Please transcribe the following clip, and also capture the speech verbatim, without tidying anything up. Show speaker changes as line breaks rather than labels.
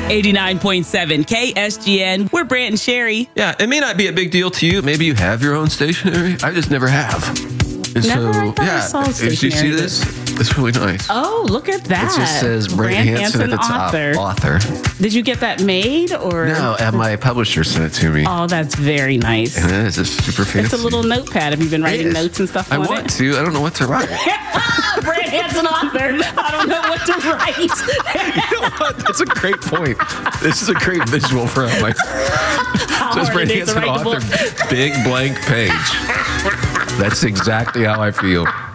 eighty-nine point seven K S G N. We're Brant and Sherry.
Yeah, it may not be a big deal to you. Maybe you have your own stationery. I just never have. And
Never?
so,
I thought I
yeah.
saw
Did you see
stationery.
this? It's really nice.
Oh, look at that.
It just says Brant,
Brant
Hansen at the top.
author.
Author.
Did you get that made or?
No, and my publisher sent it to me.
Oh, that's very nice.
And it is it's super fancy.
It's a little notepad. Have you been writing
It is.
notes and stuff
I
on
want
it?
to. I don't know what to write.
Brant Hansen author. I don't know what to write.
You know what? That's a great point. This is a great visual for my.
How
Says
hard
Brant
it is to
Hansen
write the
author,
book.
big blank page. That's exactly how I feel.